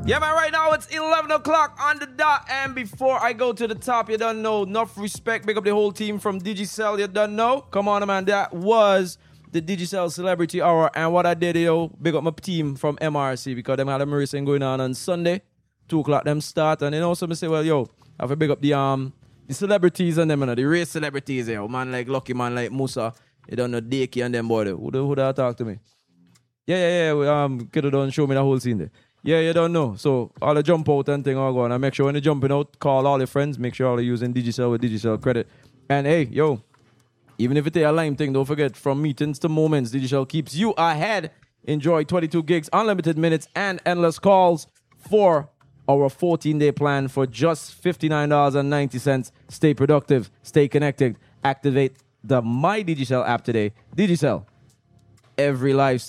Yeah, man, right now it's 11 o'clock on the dot. And before I go to the top, you don't know, enough respect. Big up the whole team from Digicel, you don't know. Come on, man, that was the Digicel Celebrity Hour. And what I did, yo, big up my team from MRC because them had a racing going on Sunday. 2 o'clock them start. And then also me say, well, yo, I have to big up the celebrities and them, you know, the race celebrities, yo. Man like Lucky, man like Musa. You don't know Dakey and them boy. Who that talk to me? Yeah. Could have done show me the whole scene there. Yeah, you don't know. So all the jump out and thing all going. And make sure when you're jumping out, call all your friends. Make sure all are using Digicel with Digicel credit. And hey, yo, even if it's a lime thing, don't forget, from meetings to moments, Digicel keeps you ahead. Enjoy 22 gigs, unlimited minutes, and endless calls for our 14-day plan for just $59.90. Stay productive, stay connected. Activate the My Digicel app today. Digicel, every lifestyle.